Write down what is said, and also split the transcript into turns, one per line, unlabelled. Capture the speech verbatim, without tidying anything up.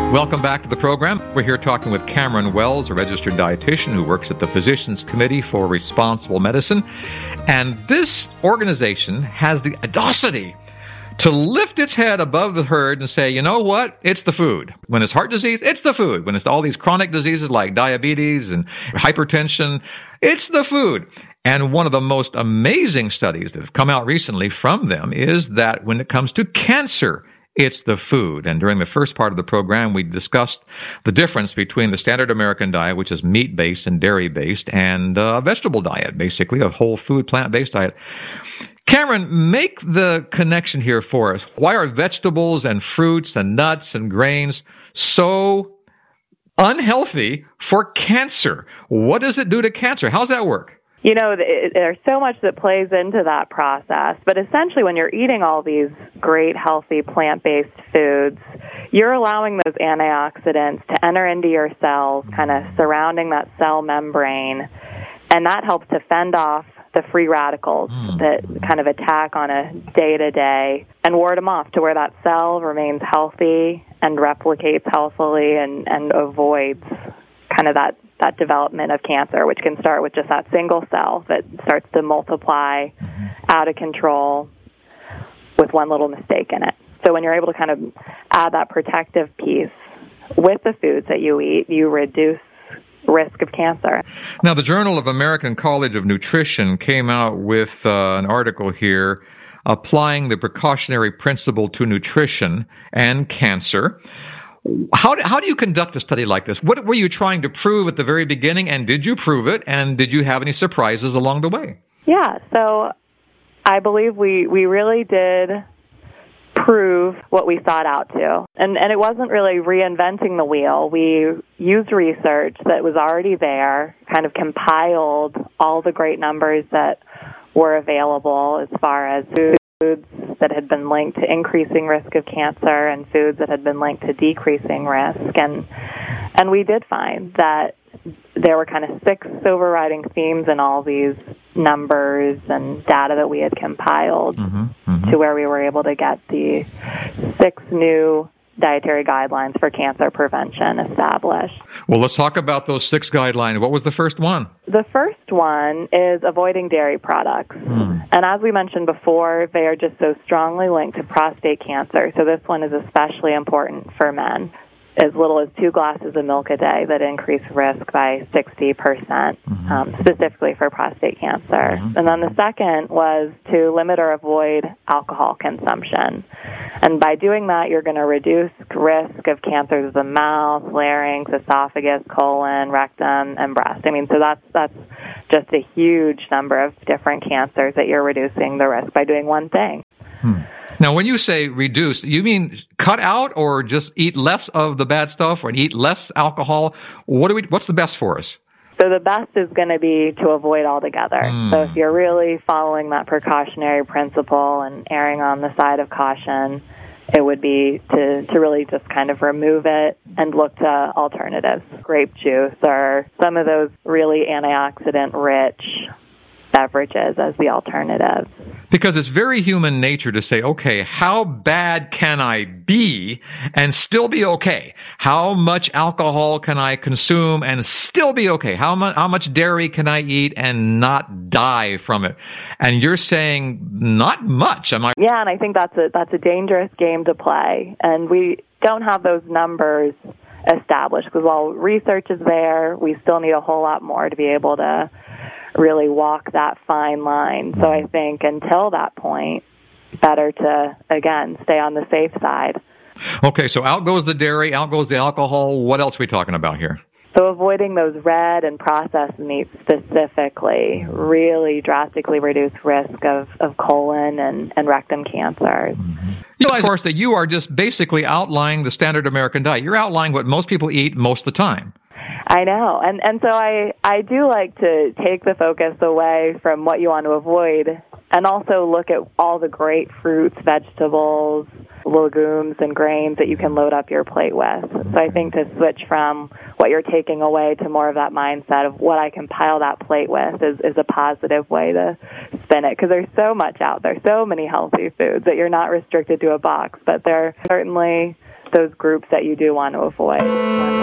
Welcome back to the program. We're here talking with Cameron Wells, a registered dietitian who works at the Physicians Committee for Responsible Medicine. And this organization has the audacity to lift its head above the herd and say, you know what? It's the food. When it's heart disease, it's the food. When it's all these chronic diseases like diabetes and hypertension, it's the food. And one of the most amazing studies that have come out recently from them is that when it comes to cancer, it's the food. And during the first part of the program, we discussed the difference between the standard American diet, which is meat-based and dairy-based, and a vegetable diet, basically, a whole food, plant-based diet. Cameron, make the connection here for us. Why are vegetables and fruits and nuts and grains so unhealthy for cancer? What does it do to cancer? How's that work?
You know, there's so much that plays into that process, but essentially when you're eating all these great, healthy, plant-based foods, you're allowing those antioxidants to enter into your cells, kind of surrounding that cell membrane, and that helps to fend off the free radicals mm. that kind of attack on a day-to-day and ward them off to where that cell remains healthy and replicates healthily and, and avoids kind of that that development of cancer, which can start with just that single cell that starts to multiply mm-hmm. out of control with one little mistake in it. So when you're able to kind of add that protective piece with the foods that you eat, you reduce risk of cancer.
Now, the Journal of American College of Nutrition came out with uh, an article here applying the precautionary principle to nutrition and cancer. How do, how do you conduct a study like this? What were you trying to prove at the very beginning, and did you prove it, and did you have any surprises along the way?
Yeah, so I believe we, we really did prove what we sought out to. And, and it wasn't really reinventing the wheel. We used research that was already there, kind of compiled all the great numbers that were available as far as foods that had been linked to increasing risk of cancer and foods that had been linked to decreasing risk. And and we did find that there were kind of six overriding themes in all these numbers and data that we had compiled mm-hmm, mm-hmm. to where we were able to get the six new dietary guidelines for cancer prevention established.
Well, let's talk about those six guidelines. What was the first one?
The first one is avoiding dairy products. Mm. And as we mentioned before, they are just so strongly linked to prostate cancer. So this one is especially important for men. As little as two glasses of milk a day that increase risk by sixty percent, mm-hmm. um, specifically for prostate cancer. Mm-hmm. And then the second was to limit or avoid alcohol consumption. And by doing that, you're going to reduce risk of cancers of the mouth, larynx, esophagus, colon, rectum, and breast. I mean, so that's that's just a huge number of different cancers that you're reducing the risk by doing one thing.
Hmm. Now, when you say reduce, you mean cut out or just eat less of the bad stuff or eat less alcohol? What do we? What's the best for us?
So the best is going to be to avoid altogether. Mm. So if you're really following that precautionary principle and erring on the side of caution, it would be to, to really just kind of remove it and look to alternatives. Grape juice or some of those really antioxidant-rich beverages as the alternative.
Because it's very human nature to say, okay, how bad can I be and still be okay? How much alcohol can I consume and still be okay? How much, how much dairy can I eat and not die from it? And you're saying not much. Am I?
Yeah, and I think that's a, that's a dangerous game to play. And we don't have those numbers established because while research is there, we still need a whole lot more to be able to really walk that fine line. So I think until that point, better to, again, stay on the safe side.
Okay, so out goes the dairy, out goes the alcohol. What else are we talking about here?
So avoiding those red and processed meats specifically really drastically reduce risk of, of colon and, and rectum cancers.
Mm-hmm. You realize, of course, that you are just basically outlining the standard American diet. You're outlining what most people eat most of the time.
I know. And and so I, I do like to take the focus away from what you want to avoid and also look at all the great fruits, vegetables, legumes, and grains that you can load up your plate with. So I think to switch from what you're taking away to more of that mindset of what I can pile that plate with is, is a positive way to spin it because there's so much out there, so many healthy foods that you're not restricted to a box, but there are certainly those groups that you do want to avoid.